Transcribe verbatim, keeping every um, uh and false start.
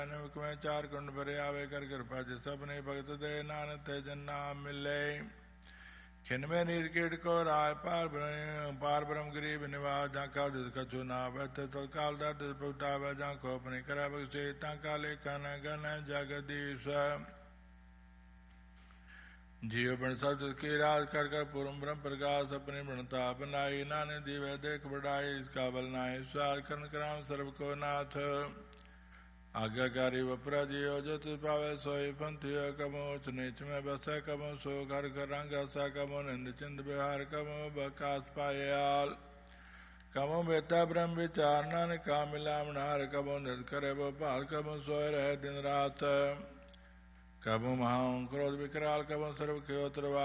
ਮੈਂ ਚਾਰ ਕੁੰਡ ਭਰੇ ਆਵੇ ਕਰ ਕਿਰਪਾ ਜਿ ਸਭਨੇ ਭਗਤ ਦੇ ਨਾਨਕ ਤੇ ਜਨ ਨਾਮ ਮਿਲੇ ਖਿਨਮੇ ਨੀਰ ਕੀਟ ਕੋ ਰਾय ਪਾਰ ਪਾਰ ਬ੍ਰਹਮ ਗਰੀਬ ਨਿਵਾਸ ਜਾਂ ਕਾ ਜਿਸ ਕਛੂ ਨਾ ਬੈਠੇ ਤਤਕਾਲ ਦਾ ਤਿਸ ਭੁਗਤਾਵੇ ਜਾਂ ਕੋ ਆਪਣੀ ਕਰਾ ਬਖਸ਼ੇ ਤਾਂ ਕਾ ਲੇਖਾ ਨ ਗਨ ਜਗਦੀਸ਼ जीव बन सब की राज कर कर पूर्व ब्रह्म प्रकाश अपनी बनता बनाई नाने दिवे देख बढ़ाई इसका बल नाय सार कर्ण कराम सर्व को नाथ आज्ञाकारी वपरा जियो जो तुझ पावे सोई पंथी कमो नीच में बसे कमो सो घर कर रंग सा कमो निंद चिंद बिहार कमो बकास पायाल कमो बेता ब्रह्म विचार नानक का मिला मनार कमो निज करे वो पाल कमो सोए रहे दिन रात कबो महां क्रोध विकराल कबो सर्व क्योत्रवा